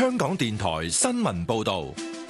香港電台新聞報道。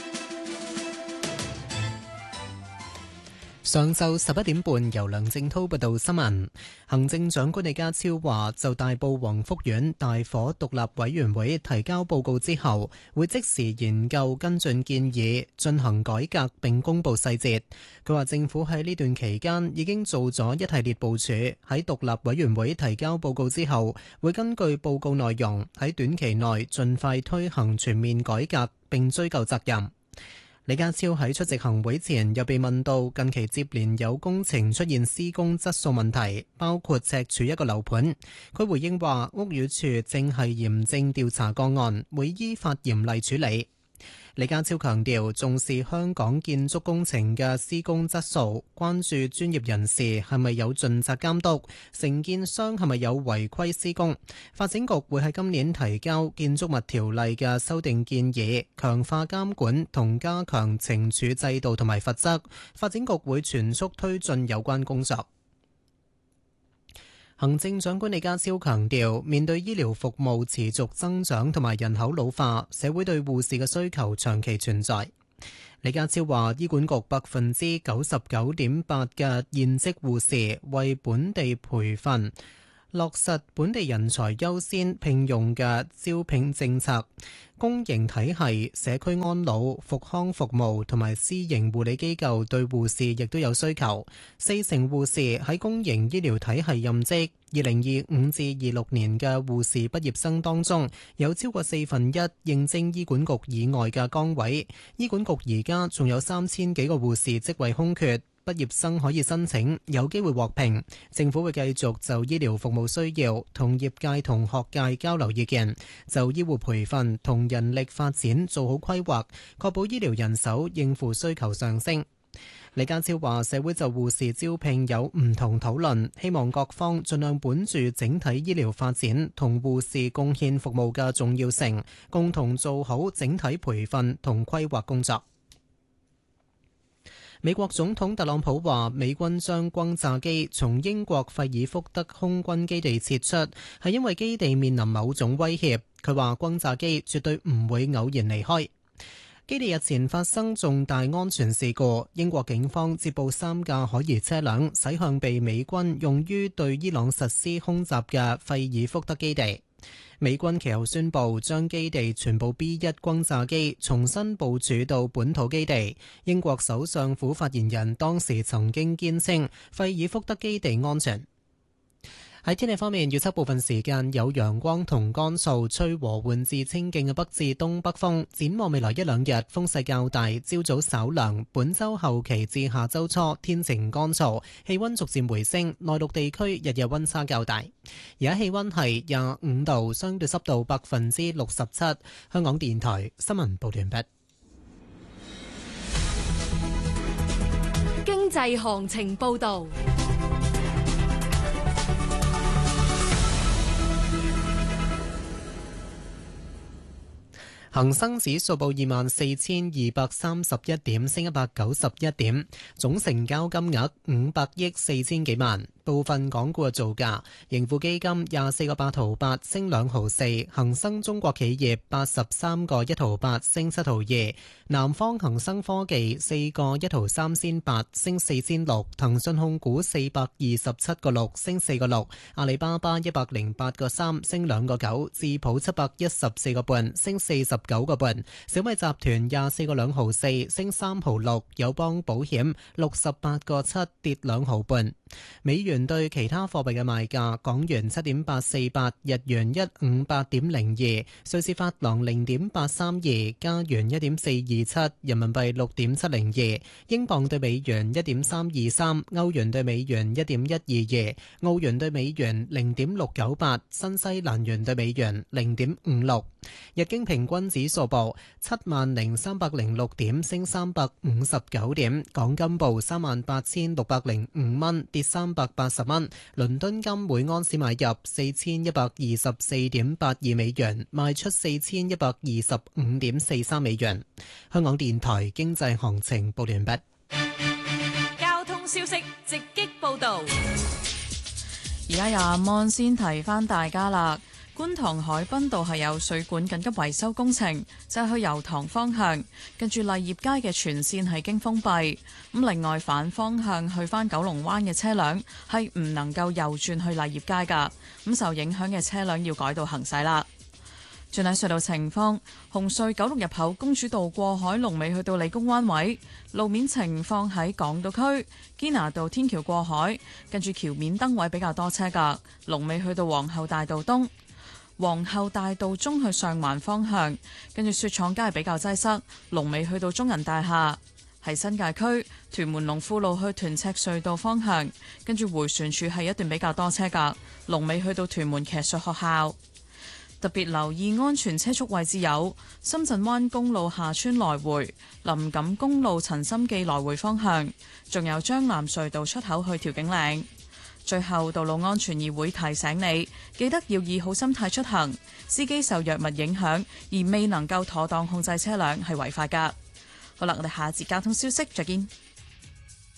上晝11點半，由梁正滔報道新聞。行政長官李家超話，就大埔宏福苑大火獨立委員會提交報告之後，會即時研究跟進建議，進行改革並公佈細節。佢話政府喺呢段期間已經做咗一系列部署，喺獨立委員會提交報告之後，會根據報告內容喺短期內盡快推行全面改革並追究責任。李家超喺出席行會前又被問到近期接連有工程出現施工質素問題，包括赤柱一個樓盤。佢回應話，屋宇署正係嚴正調查個案，會依法嚴厲處理。李家超強調重視香港建築工程嘅施工質素，關注專業人士係咪有盡責監督，承建商係咪有違規施工。發展局會喺今年提交建築物條例嘅修訂建議，強化監管同加強懲處制度同埋罰則。發展局會全速推進有關工作。行政長官李家超強調，面對醫療服務持續增長同埋人口老化，社會對護士嘅需求長期存在。李家超話，醫管局99.8%嘅現職護士為本地培訓，落實本地人才優先聘用嘅招聘政策。公營體系、社區安老、復康服務同埋私營護理機構對護士亦都有需求。40%護士喺公營醫療體系任職。2025至26年嘅護士畢業生當中，有超過1/4應徵醫管局以外嘅崗位。醫管局而家仲有3000幾個護士職位空缺。畢業生可以申請，有機會獲聘。政府會繼續就醫療服務需要同業界同學界交流意見，就醫護培訓同人力發展做好規劃，確保醫療人手應付需求上升。李家超話，社會就護士招聘有唔同討論，希望各方盡量本住整體醫療發展同護士貢獻服務嘅重要性，共同做好整體培訓同規劃工作。美國總統特朗普話，美軍將轟炸機從英國費爾福德空軍基地撤出，係因為基地面臨某種威脅。佢話轟炸機絕對唔會偶然離開。基地日前發生重大安全事故，英國警方接報3架可疑車輛駛向被美軍用於對伊朗實施空襲嘅費爾福德基地。美軍其後宣布將基地全部 B1 轟炸機重新部署到本土基地。英國首相府發言人當時曾經堅稱費爾福德基地安全。喺天氣方面，預測部分時間有陽光同乾燥，吹和緩至清勁嘅北至東北風。展望未來一兩日，風勢較大，朝早稍涼。本週後期至下週初，天晴乾燥，氣溫逐漸回升。內陸地區日日溫差較大。而家氣溫係25度，相對濕度67%。香港電台新聞報道完畢。 經濟行情報道。 恒生指數報24,231點，升191點，總成交金額500億4千幾萬。部分港股嘅造價，盈富基金24個8毫8升2毫4，恒生中國企業83個1毫8升7毫2，南方恒生科技4個1毫3仙8升4仙6，騰訊控股427個6升4個6，阿里巴巴108個3升2個9，智普714個半升49個半，小米集團24個2毫4升3毫6，友邦保險68個7跌2毫半。美元對其他貨幣嘅賣價：港元7.848，日元158.02，瑞士法郎0.832，加元1.427，人民幣6.702，英鎊對美元1.323，歐元對美元1.122，澳元對美元0.698，新西蘭元對美元0.56。日經平均指數報70,306點，升359點。港金報38,605蚊，跌380蚊。倫敦金每安士買入4124.82美元，賣出4125.43美元。香港電台經濟行情報完畢。 交通消息直擊報道。 而家由阿 Mon 先提翻大家啦。 觀塘海濱道係有水管緊急維修工程，就係去油塘方向，跟住勵業街嘅全線係經封閉。咁另外反方向去返九龍灣嘅車輛係唔能夠右轉去勵業街㗎，咁受影響嘅車輛要改道行駛啦。轉睇隧道情況，紅隧九龍入口公主道過海龍尾去到理工灣位，路面情況喺港島區堅拿道天橋過海，跟住橋面燈位比較多車㗎，龍尾去到皇后大道東。皇后大道中去上環方向，跟住雪廠街係比較擠塞，龍尾去到中銀大廈。喺新界區屯門龍富路去屯赤隧道方向，跟住迴旋處係一段比較多車㗎，龍尾去到屯門騎術學校。特別留意安全車速位置有深圳灣公路下村來回、林錦公路陳心記來回方向，仲有將藍隧道出口去調景嶺。最後，道路安全議會提醒你，記得要以好心態出行，司機受藥物影響而未能夠妥當控制車輛係違法㗎。好啦，我哋下節交通消息再見。